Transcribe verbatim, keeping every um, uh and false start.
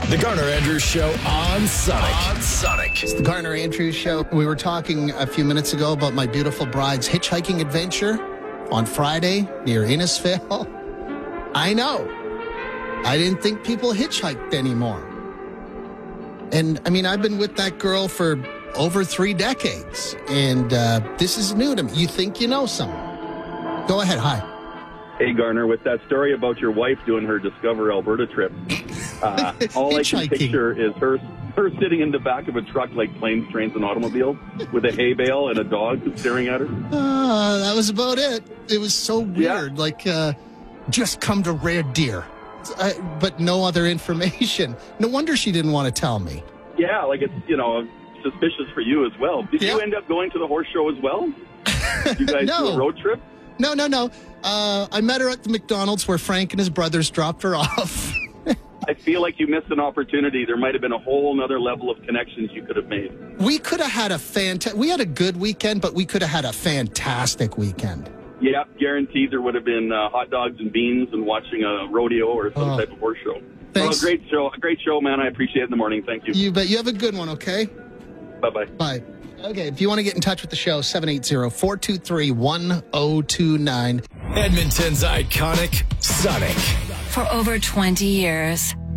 The Garner Andrews Show on Sonic. On Sonic. It's the Garner Andrews Show. We were talking a few minutes ago about my beautiful bride's hitchhiking adventure on Friday near Innisfail. I know. I didn't think people hitchhiked anymore. And, I mean, I've been with that girl for over three decades, and uh, this is new to me. You think you know someone. Go ahead. Hi. Hey, Garner, with that story about your wife doing her Discover Alberta trip, uh, all I can picture is her her sitting in the back of a truck like planes, trains, and automobiles with a hay bale and a dog staring at her. Uh, that was about it. It was so weird. Yeah. Like, uh, just come to Red Deer. I, but no other information. No wonder she didn't want to tell me. Yeah, like it's, you know, suspicious for you as well. Did Yeah. you end up going to the horse show as well? Did you guys No. do a road trip? No, no, no. Uh, I met her at the McDonald's where Frank and his brothers dropped her off. I feel like you missed an opportunity. There might have been a whole nother level of connections you could have made. We could have had a fantastic... We had a good weekend, but we could have had a fantastic weekend. Yeah, guaranteed there would have been uh, hot dogs and beans and watching a rodeo or some Oh. type of horse show. Thanks. Well, great show. A great show, man. I appreciate it in the morning. Thank you. You bet. You have a good one, okay? Bye-bye. Bye. Okay, if you want to get in touch with the show, seven eight zero, four two three, one zero two nine. Edmonton's iconic Sonic. For over twenty years,